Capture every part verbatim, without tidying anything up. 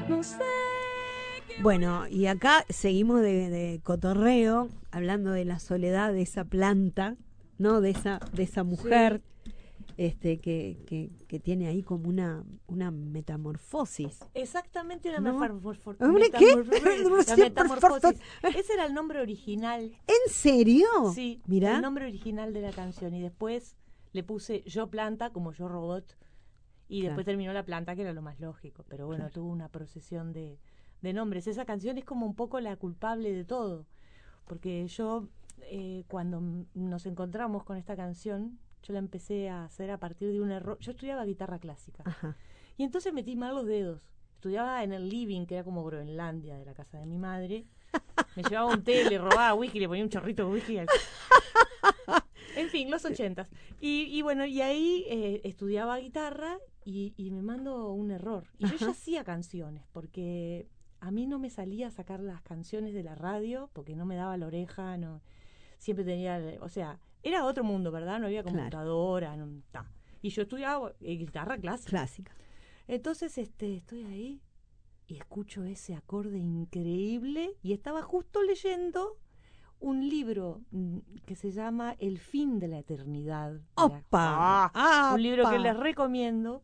no sé. Bueno, y acá seguimos de, de cotorreo, hablando de la soledad de esa planta, ¿no? De esa, de esa mujer. Sí. Este, que, que, que tiene ahí como una, una metamorfosis. Exactamente, una ¿no? metamorfosis. ¿Una qué? La metamorfosis. Ese era el nombre original. ¿En serio? Sí, mirá. El nombre original de la canción. Y después le puse Yo Planta como Yo Robot. Y claro. después terminó La Planta, que era lo más lógico. Pero bueno, claro. tuvo una procesión de, de nombres. Esa canción es como un poco la culpable de todo. Porque yo, eh, cuando nos encontramos con esta canción, yo la empecé a hacer a partir de un error. Yo estudiaba guitarra clásica. Ajá. Y entonces metí mal los dedos. Estudiaba en el living, que era como Groenlandia, de la casa de mi madre. Me llevaba un té, le robaba whisky, le ponía un chorrito de whisky. Al... En fin, los ochentas. Y, y bueno, y ahí eh, estudiaba guitarra y, y me mando un error. Y Ajá. yo ya hacía canciones, porque a mí no me salía a sacar las canciones de la radio, porque no me daba la oreja, no siempre tenía, o sea... Era otro mundo, ¿verdad? No había computadora, claro. no, ta. Y yo estudiaba eh, guitarra clásica. Clásica. Entonces, este, estoy ahí y escucho ese acorde increíble y estaba justo leyendo un libro mm, que se llama El fin de la eternidad. ¡Opa! Ah, un libro que les recomiendo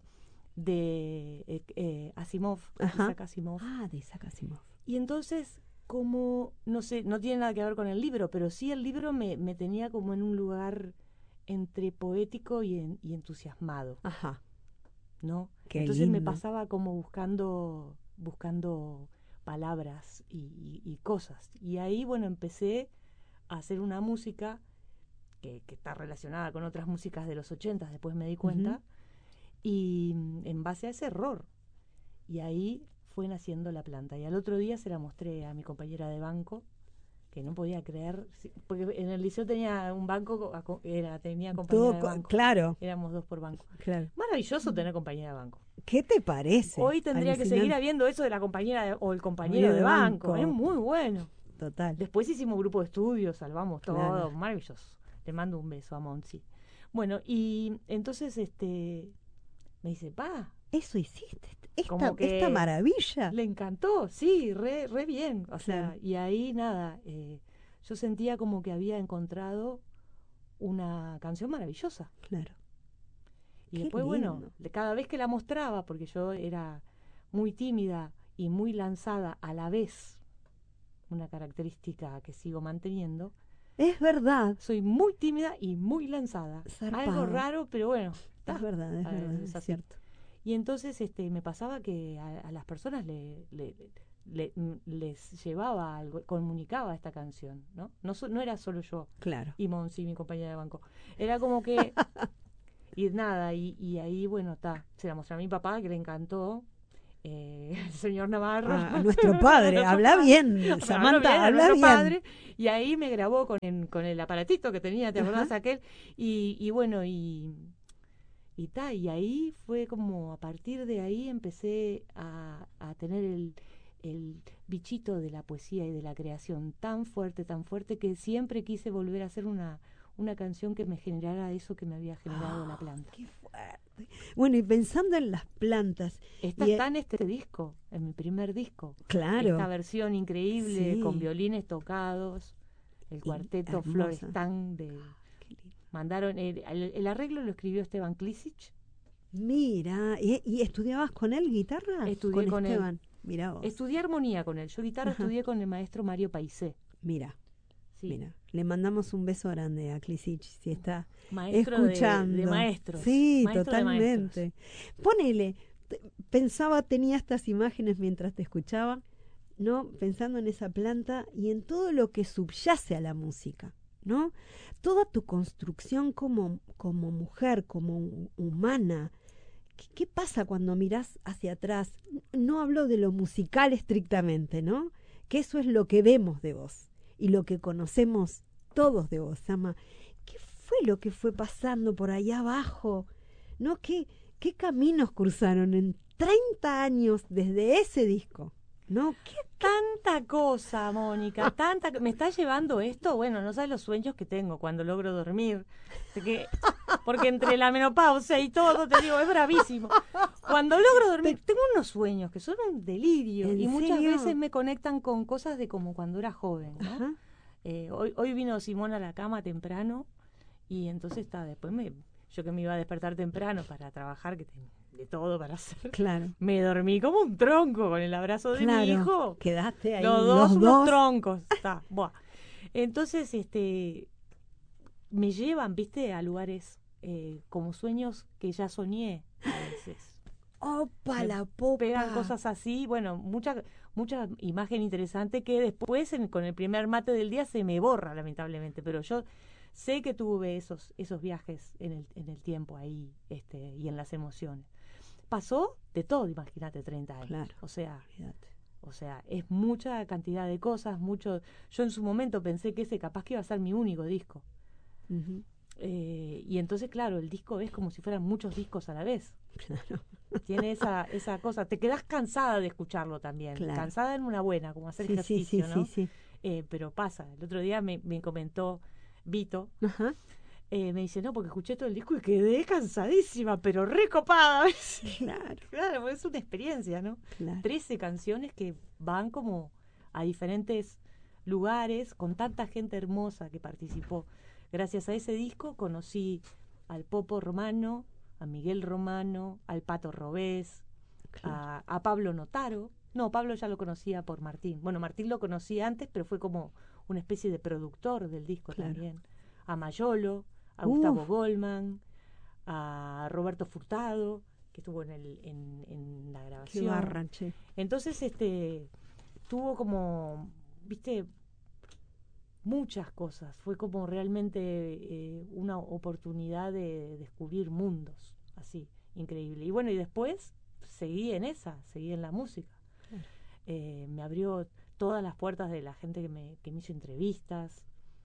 de eh, eh, Asimov, Ajá. Isaac Asimov. Ah, de Isaac Asimov. Y entonces... como, no sé, no tiene nada que ver con el libro, pero sí el libro me, me tenía como en un lugar entre poético y, en, y entusiasmado. Ajá. ¿No? Qué Entonces lindo. me pasaba como buscando, buscando palabras y, y, y cosas. Y ahí, bueno, empecé a hacer una música que, que está relacionada con otras músicas de los ochentas, después me di cuenta, uh-huh. y en base a ese error. Y ahí... fue naciendo La Planta. Y al otro día se la mostré a mi compañera de banco, que no podía creer, porque en el liceo tenía un banco, era, tenía compañera Todo, de banco. Claro. Éramos dos por banco. Claro. Maravilloso tener compañera de banco. ¿Qué te parece? Hoy tendría Alucinante. que seguir habiendo eso de la compañera de, o el compañero de, de banco. banco. Es muy bueno. Total. Después hicimos grupo de estudio, salvamos todo, claro. Maravilloso. Le mando un beso a Monsi. Bueno, y entonces este me dice, pa, eso hiciste, esta, esta maravilla. Le encantó, sí, re, re bien. O sea, claro. y ahí nada, eh, yo sentía como que había encontrado una canción maravillosa. Claro. Y Qué después, lindo. bueno, de cada vez que la mostraba, porque yo era muy tímida y muy lanzada a la vez, una característica que sigo manteniendo. Es verdad. Soy muy tímida y muy lanzada. Zarpado. Algo raro, pero bueno. Es verdad, es a, verdad, es, es cierto. Y entonces este me pasaba que a, a las personas le, le, le, les llevaba algo, comunicaba esta canción, ¿no? No, so, no era solo yo claro. y Monsi, mi compañera de banco. Era como que... y nada, y, y ahí, bueno, está. Se la mostré a mi papá, que le encantó. Eh, el señor Navarro. A, a nuestro padre, habla bien, Samantha, habla bien. Padre, y ahí me grabó con el, con el aparatito que tenía, ¿te acordás aquel? Y, y bueno, y... Y, ta, y ahí fue como, a partir de ahí empecé a, a tener el, el bichito de la poesía y de la creación tan fuerte, tan fuerte, que siempre quise volver a hacer una, una canción que me generara eso que me había generado oh, La Planta. ¡Qué fuerte! Bueno, y pensando en las plantas... Esta y está en este disco, en mi primer disco. Claro. Esta versión increíble, sí. con violines tocados, el cuarteto Florestan de... Mandaron el, el, el arreglo lo escribió Esteban Klisic. Mira, ¿y, y estudiabas con él guitarra? Estudié con, con Esteban. él. Mira vos. Estudié armonía con él. Yo guitarra Ajá. estudié con el maestro Mario Paisé. Mira. Sí. Mira, le mandamos un beso grande a Klisic si está maestro escuchando. De, de maestros. Sí, maestro totalmente. De Ponele, te, pensaba, tenía estas imágenes mientras te escuchaba, ¿no? Pensando en esa planta y en todo lo que subyace a la música, ¿no? Toda tu construcción como, como mujer, como humana. ¿Qué, qué pasa cuando mirás hacia atrás? No hablo de lo musical estrictamente, ¿no? Que eso es lo que vemos de vos y lo que conocemos todos de vos, Sama. ¿Qué fue lo que fue pasando por allá abajo? ¿No? ¿Qué, qué caminos cruzaron en treinta años desde ese disco? ¿No? ¿Qué, qué? Tanta cosa, Mónica, tanta... ¿Me está llevando esto? Bueno, no sabes los sueños que tengo cuando logro dormir. De que porque entre la menopausia y todo, te digo, es bravísimo. Cuando logro dormir, tengo unos sueños que son un delirio y muchas serio? veces me conectan con cosas de como cuando era joven, ¿no? Eh, hoy, hoy vino Simón a la cama temprano y entonces está, después me, yo que me iba a despertar temprano para trabajar, que tenía de todo para hacer, claro. me dormí como un tronco con el abrazo de claro. mi hijo. Quedaste ahí. Los dos los unos dos. troncos. Está, buah. Entonces, este, me llevan, viste, a lugares eh, como sueños que ya soñé a veces. ¡Opa, Me la popa! Pegan cosas así, bueno, mucha mucha imagen interesante que después en, con el primer mate del día se me borra, lamentablemente, pero yo sé que tuve esos esos viajes en el, en el tiempo ahí, este, y en las emociones. Pasó de todo, imagínate, treinta años. Claro. O sea, Fíjate. o sea, es mucha cantidad de cosas, mucho. Yo en su momento pensé que ese capaz que iba a ser mi único disco. Uh-huh. Eh, y entonces, claro, el disco es como si fueran muchos discos a la vez. Claro. Tiene esa esa cosa. Te quedás cansada de escucharlo también. Claro. Cansada en una buena, como hacer Sí, ejercicio, sí, sí, ¿no? sí, sí. Eh, pero pasa. El otro día me, me comentó Vito, Ajá. eh, me dice, no, porque escuché todo el disco y quedé cansadísima, pero recopada. Claro. Claro, es una experiencia, ¿no? Claro. trece canciones que van como a diferentes lugares, con tanta gente hermosa que participó. Gracias a ese disco conocí al Popo Romano, a Miguel Romano, al Pato Robés, Claro. a, a Pablo Notaro. No, Pablo ya lo conocía por Martín. Bueno, Martín lo conocía antes, pero fue como una especie de productor del disco Claro. también. A Mayolo, a Uf. Gustavo Goldman, a Roberto Furtado, que estuvo en, el, en, en la grabación. Qué barra, che. Entonces, este, tuvo como, viste, muchas cosas. Fue como realmente eh, una oportunidad de descubrir mundos, así, increíble. Y bueno, y después seguí en esa, seguí en la música. Claro. Eh, me abrió todas las puertas de la gente que me, que me hizo entrevistas.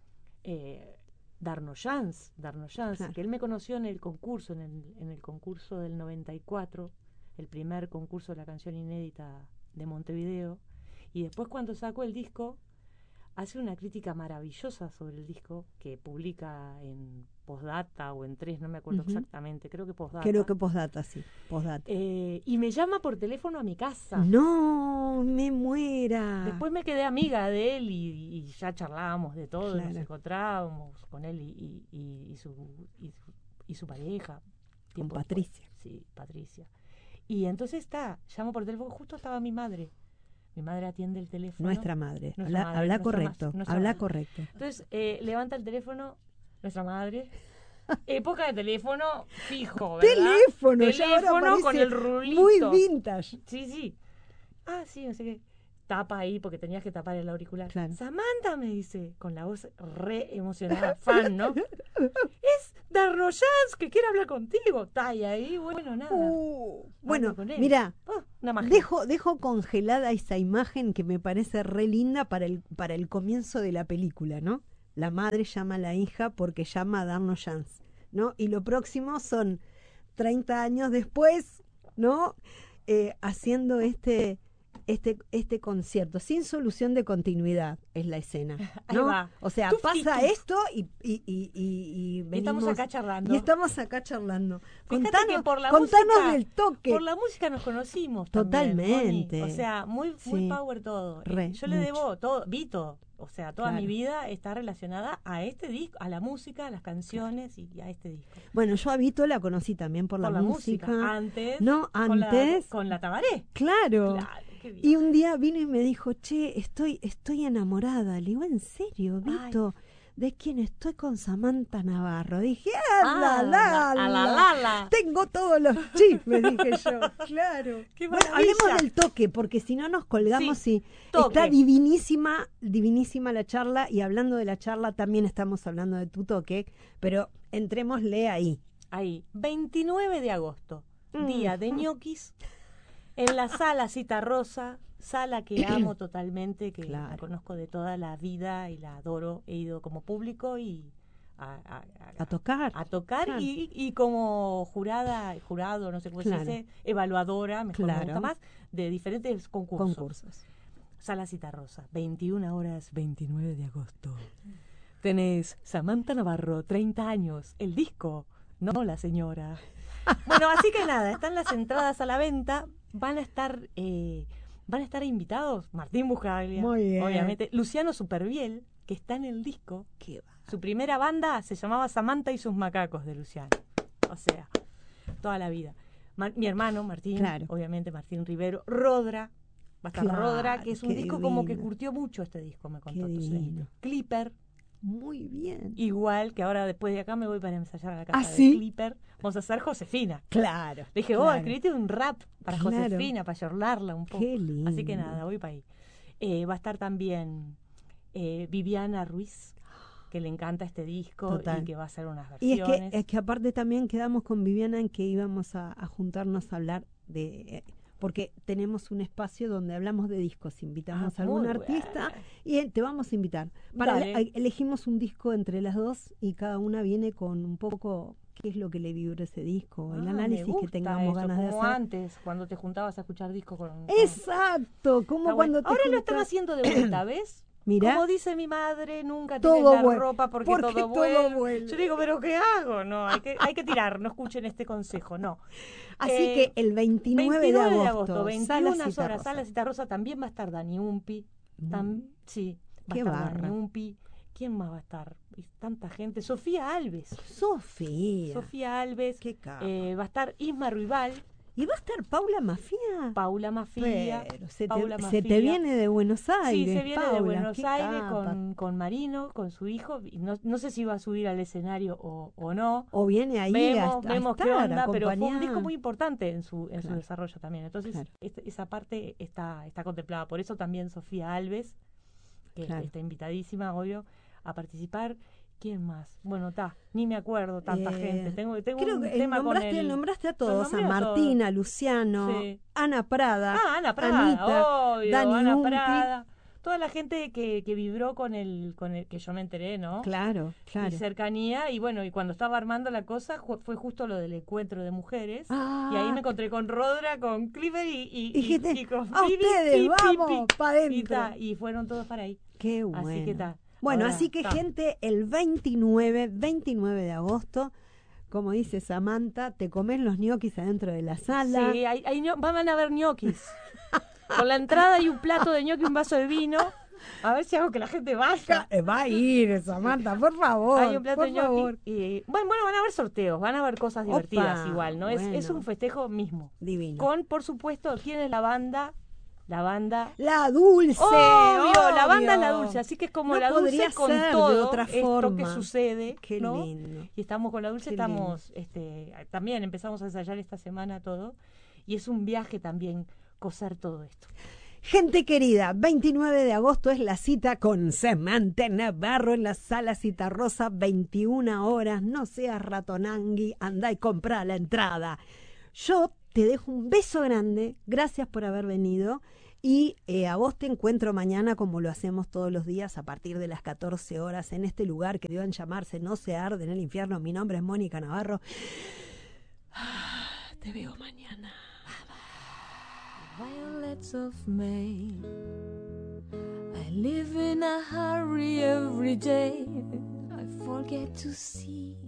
Eh, Darno Jans, Darno Jans, Claro. que él me conoció en el concurso, en el, en el concurso del noventa y cuatro, el primer concurso de la canción inédita de Montevideo, y después cuando sacó el disco, hace una crítica maravillosa sobre el disco, que publica en Postdata o en Tres, no me acuerdo Uh-huh. exactamente, creo que Postdata. Creo que postdata, sí, postdata. Eh, y me llama por teléfono a mi casa. No, me muera. Después me quedé amiga de él y, y ya charlábamos de todo, Claro. nos encontrábamos con él y, y, y, y, su, y, su, y su pareja. Con tiempo Patricia. después. Sí, Patricia. Y entonces está, llamo por teléfono, justo estaba mi madre. Mi madre atiende el teléfono. Nuestra madre. Nuestra habla madre, habla nuestra correcto. ma- nuestra Habla madre. correcto. Entonces eh, levanta el teléfono, nuestra madre. Época de teléfono fijo, ¿verdad? Teléfono, ya ahora Teléfono con parece el rulito. muy vintage. Sí, sí. Ah, sí, no sé qué. Tapa ahí porque tenías que tapar el auricular. Claro. Samantha me dice, con la voz re emocionada, fan, ¿no? Es Darno Jans que quiere hablar contigo. Está y ahí, bueno, nada. Uh, bueno, Hablo con él. mira, Oh, una magia. dejo, dejo congelada esa imagen que me parece re linda para el, para el comienzo de la película, ¿no? La madre llama a la hija porque llama a Darno Jans, ¿no? Y lo próximo son treinta años después, ¿no? Eh, haciendo este, este, este concierto, sin solución de continuidad, es la escena, Ahí ¿no? va. O sea, Tuf, pasa tuf. esto y, y, y, y, y Y venimos... estamos acá charlando. Y estamos acá charlando. Fíjate Contanos, que por la contanos música, del toque. Por la música nos conocimos Totalmente. también, Moni. O sea, muy, muy Sí. power todo. Re, Eh, Yo le mucho. debo todo, Vito, o sea, toda Claro. mi vida está relacionada a este disco, a la música, a las canciones y a este disco. Bueno, yo a Vito la conocí también por, Por la, música. Antes, No, con la- antes. con la Tabaré. Claro. Claro, qué bien. Y un día vino y me dijo, che, estoy, estoy enamorada. Le digo, ¿en serio, Vito? ¿De quién estoy? Con Samantha Navarro. Dije, ¡ah, la, la, a la la! la la. Tengo todos los chismes, dije yo. Claro. Qué Bueno, maravilla. hablemos del toque, porque si no nos colgamos Sí, y toque. está divinísima, divinísima la charla. Y hablando de la charla, también estamos hablando de tu toque. Pero entrémosle ahí. Ahí, veintinueve de agosto, Mm. día de ñoquis, en la sala Cita Rosa, sala que amo totalmente, que Claro. la conozco de toda la vida y la adoro. He ido como público y a, a- a- A tocar. a tocar Claro. y, y como jurada, jurado, no sé cómo Claro. se dice, evaluadora, mejor Claro. me gusta más, de diferentes concursos. Concursos. Sala Cita Rosa, veintiuna horas, veintinueve de agosto. Tenés Samantha Navarro, treinta años, el disco, no la señora. Bueno, así que nada, están las entradas a la venta, van a estar eh, van a estar invitados Martín Buscaglia, Muy bien. obviamente, Luciano Superviel, que está en el disco. Qué va. Su primera banda se llamaba Samantha y sus macacos, de Luciano. O sea, toda la vida. Mar- mi hermano, Martín, Claro. obviamente Martín Rivero, Rodra, va a estar Claro, Rodra, que es un qué disco como que divino. curtió mucho este disco, me contó Qué tu divino. señor. Clipper, Muy bien. igual que ahora después de acá me voy para ensayar a la casa ¿Ah, de sí? Clipper. Vamos a hacer Josefina. Claro. Le dije, oh, claro. escribiste un rap para Claro. Josefina, para llorarla un poco. Qué lindo. Así que nada, voy para ahí. Eh, va a estar también eh, Viviana Ruiz, que le encanta este disco Total. y que va a hacer unas Y versiones. es que, es que aparte también quedamos con Viviana en que íbamos a, a juntarnos a hablar de... eh, porque tenemos un espacio donde hablamos de discos, invitamos Ah, a algún muy artista bueno. y eh, te vamos a invitar. Para Dale. ele- elegimos un disco entre las dos y cada una viene con un poco qué es lo que le vibra ese disco, el Ah, análisis me que gusta tengamos eso, ganas de como hacer. antes, cuando te juntabas a escuchar discos con... con- Exacto, como Está cuando bueno. te Ahora lo están juntas- haciendo de vuelta, ¿ves? Mirá. Como dice mi madre, nunca Todo tires la vuelve, ropa porque, porque todo, todo vuelve. vuelve. Yo digo, ¿pero qué hago? No, hay que, hay que tirar, no escuchen este consejo, no. Así Eh, que el veintinueve, de agosto, Sala veintiuna Cita horas, Rosa. Sala Cita Rosa, también va a estar Dani Umpi. Tam- sí, va Qué a estar barra. Dani Umpi. ¿Quién más va a estar? Y tanta gente. Sofía Alves. Sofía. Sofía Alves. Qué capa. eh, va a estar Isma Ruibal, ¿Y va a estar Paula Mafia? Paula Mafia. Pero se, Paula te, Mafia. se te viene de Buenos Aires, Sí, se viene de Paula, Buenos qué Aires capa. con, con Marino, con su hijo. Y no, no sé si va a subir al escenario o, o no. O viene ahí Vemos, a, a vemos qué estar, onda, pero fue un acompañar. disco muy importante en su, en su Claro. desarrollo también. Entonces, Claro. esta- esa parte está, está contemplada. Por eso también Sofía Alves, que Claro. está invitadísima, obvio, a participar. ¿Quién más? Bueno, está, ni me acuerdo tanta Eh, gente. Tengo, tengo Creo un que tema nombraste, con el... nombraste a todos, nombré a a todos. Martina, Luciano, Sí. Ana Prada, Ah, Ana Prada, Anita, obvio, Dani Ana Umpi. Prada. Toda la gente que, que vibró con el, con el que yo me enteré, ¿no? Claro, claro. Y cercanía, y bueno, y cuando estaba armando la cosa ju- fue justo lo del encuentro de mujeres. Ah. Y ahí me encontré con Rodra, con Cliver y, y, y, Dijiste, y con a Vivi, ustedes, pi, pi, vamos, pi. pa' Y, dentro. ta, y fueron todos para ahí. Qué bueno. Así que está. Bueno, Ahora, así que ta. gente, el veintinueve, veintinueve de agosto, como dice Samantha, te comes los ñoquis adentro de la sala. Sí, hay, hay ño- van a haber ñoquis. Con la entrada hay un plato de ñoqui, un vaso de vino. A ver si hago que la gente vaya. Eh, Va a ir, Samantha, por favor. Hay un plato por de ñoqui. favor. Y, bueno, bueno, van a haber sorteos, van a haber cosas divertidas Opa, igual, ¿no? Es, es bueno. un festejo mismo. Divino. Con, por supuesto, ¿quién es la banda? La banda... La dulce. Obvio, la banda es la obvio. dulce, así que es como No la dulce podría con ser de todo otra esto forma. que sucede, Qué ¿no? lindo. Y estamos con la dulce, Qué estamos, este, también empezamos a ensayar esta semana todo, y es un viaje también coser todo esto. Gente querida, veintinueve de agosto es la cita con Samantha Navarro en la Sala Cita Rosa, veintiuna horas. No seas ratonangui, andá y comprá la entrada. Yo te dejo un beso grande, gracias por haber venido. Y eh, a vos te encuentro mañana como lo hacemos todos los días a partir de las catorce horas en este lugar que dio en llamarse No se arde en el infierno. Mi nombre es Mónica Navarro. Ah, te veo mañana. Violets of May. I live in a hurry every day. I forget to see